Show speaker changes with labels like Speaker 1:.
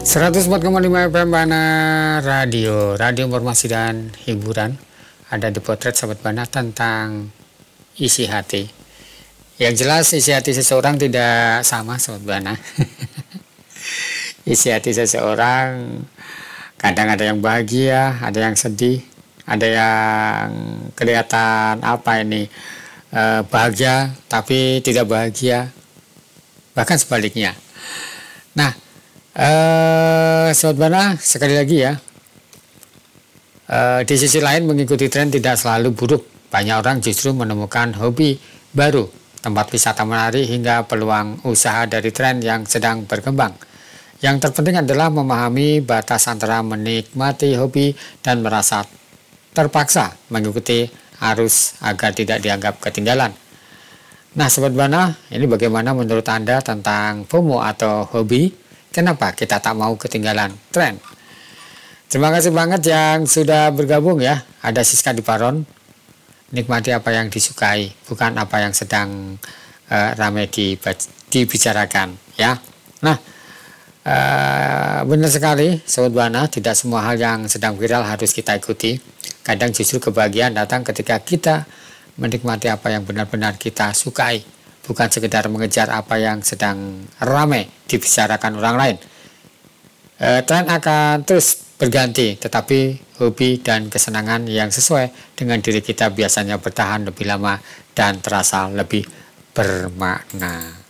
Speaker 1: 104,5 FM Bana Radio informasi dan hiburan. Ada di potret Sobat Bana tentang isi hati. Yang jelas isi hati seseorang tidak sama Sobat Bana. Isi hati seseorang kadang ada yang bahagia, ada yang sedih, ada yang kelihatan bahagia tapi tidak bahagia, bahkan sebaliknya. Nah, Sobat Bana, sekali lagi ya, di sisi lain mengikuti tren tidak selalu buruk. Banyak orang justru menemukan hobi baru, tempat wisata menarik hingga peluang usaha dari tren yang sedang berkembang. Yang terpenting adalah memahami batas antara menikmati hobi dan merasa terpaksa mengikuti arus agar tidak dianggap ketinggalan. Nah Sobat Bana, ini bagaimana menurut Anda tentang FOMO atau hobi? Kenapa kita tak mau ketinggalan tren? Terima kasih banget yang sudah bergabung ya. Ada Siska di Paron. Nikmati apa yang disukai, bukan apa yang sedang ramai dibicarakan ya. Nah, benar sekali Sobat Bana, tidak semua hal yang sedang viral harus kita ikuti. Kadang justru kebahagiaan datang ketika kita menikmati apa yang benar-benar kita sukai, bukan sekedar mengejar apa yang sedang ramai dibicarakan orang lain. Tren akan terus berganti, tetapi hobi dan kesenangan yang sesuai dengan diri kita biasanya bertahan lebih lama dan terasa lebih bermakna.